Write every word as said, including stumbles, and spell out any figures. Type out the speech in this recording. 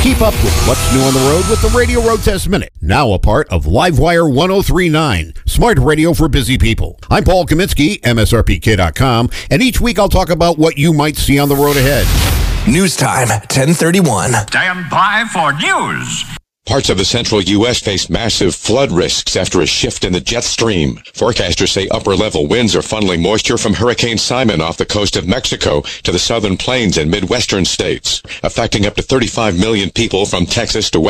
Keep up with what's new on the road with the Radio Road Test Minute. Now a part of Livewire ten thirty-nine, smart radio for busy people. I'm Paul Kaminsky, M S R P K dot com, and each week I'll talk about what you might see on the road ahead. News time, ten thirty-one. Stand by for news. Parts of the central U S face massive flood risks after a shift in the jet stream. Forecasters say upper-level winds are funneling moisture from Hurricane Simon off the coast of Mexico to the southern plains and midwestern states, affecting up to thirty-five million people from Texas to